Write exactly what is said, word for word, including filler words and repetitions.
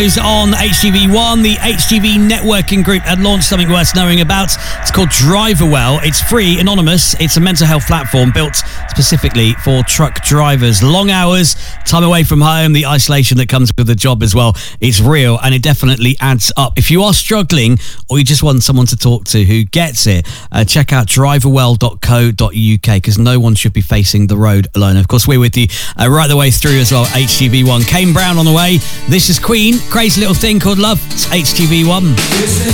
On H T V one, the H T V networking group had launched something worth knowing about. It's called DriverWell. It's free, anonymous. It's a mental health platform built specifically for truck drivers. Long hours, time away from home, the isolation that comes with the job as well. It's real and it definitely adds up. If you are struggling or you just want someone to talk to who gets it, uh, check out driverwell dot co dot uk because no one should be facing the road alone. Of course, we're with you uh, right the way through as well. H T V one. Kane Brown on the way. This is Queen. Crazy little thing called love. It's H T V one.